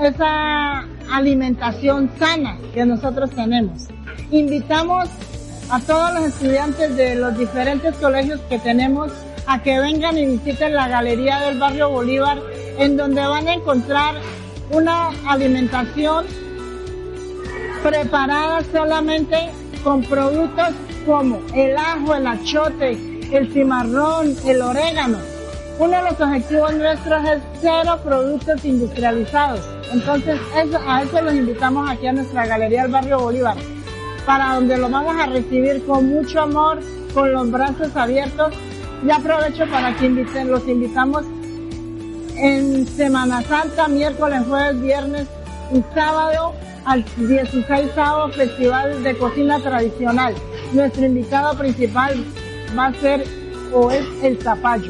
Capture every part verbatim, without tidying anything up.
esa alimentación sana que nosotros tenemos. Invitamos a todos los estudiantes de los diferentes colegios que tenemos a que vengan y visiten la Galería del Barrio Bolívar, en donde van a encontrar una alimentación preparada solamente con productos como el ajo, el achote, el cimarrón, el orégano. Uno de los objetivos nuestros es cero productos industrializados. Entonces eso, a eso los invitamos aquí a nuestra Galería del Barrio Bolívar, para donde los vamos a recibir con mucho amor, con los brazos abiertos. Y aprovecho para que inviten, los invitamos en Semana Santa, miércoles, jueves, viernes y sábado, al dieciséis Festival de Cocina Tradicional. Nuestro invitado principal va a ser o es el zapallo.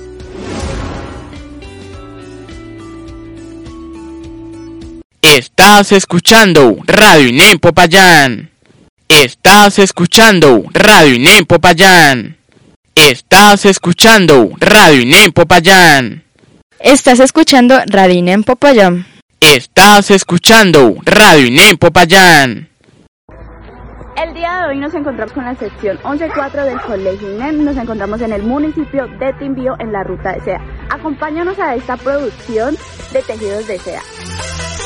Estás escuchando Radio INEM Popayán. Estás escuchando Radio INEM Popayán. Estás escuchando Radio INEM Popayán. Estás escuchando Radio INEM Popayán. Estás escuchando Radio INEM Popayán. El día de hoy nos encontramos con la sección once cuatro del Colegio INEM. Nos encontramos en el municipio de Timbío, en la ruta de seda. Acompáñanos a esta producción de tejidos de seda.